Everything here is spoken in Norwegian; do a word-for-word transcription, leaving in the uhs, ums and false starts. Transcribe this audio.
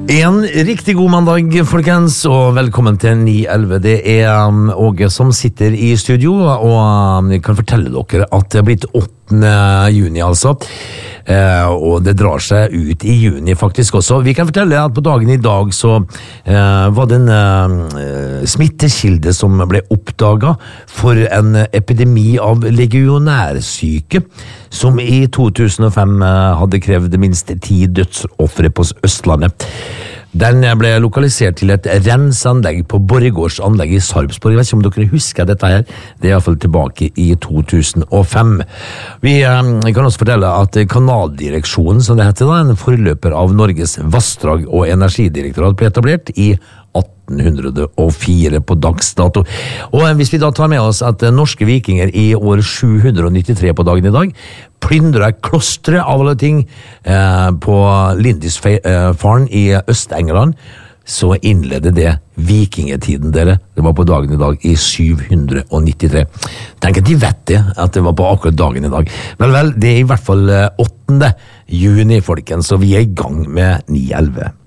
En riktig god mandag, folkens, og velkommen til ni elleve. Det er um, Åge som sitter i studio, og um, jeg kan fortelle dere at det er blitt åttende juni, altså. Eh, og det drar seg ut i juni faktisk også. Vi kan fortelle at på dagen i dag så eh, var det en eh, smittekilde som ble oppdaget for en epidemi av legionærsyke, som i to tusen og fem eh, hadde krevd minst ti dødsoffere på Østlandet. Den ble lokalisert til et renseanlegg på Borregaards anlegg i Sarpsborg. Jeg vet ikke om dere husker dette her. Det er i hvert fall tilbake i to tusen og fem. Vi eh, kan også fortelle at Kanaldireksjonen, som det heter, da, en forløper av Norges vassdrag- og energidirektorat, ble etablert i atten hundre og fire på dagsdato. Og hvis vi da tar med oss at norske vikinger i år sju hundre og nittitre på dagen i dag plyndret klostret av alle ting eh, på Lindisfarne i Øst-England, så innledde det vikingetiden, dere. Det var på dagen i dag i sju hundre og nittitre. Tenk at de vet det, at det var på akkurat dagen i dag. Vel, vel, det er i hvert fall åttende juni, folkens, så vi er i gang med ni elleve.